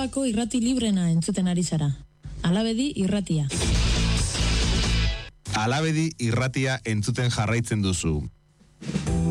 Nafarroako irrati librena entzuten ari zara. Alabedi irratia. Alabedi irratia entzuten jarraitzen duzu.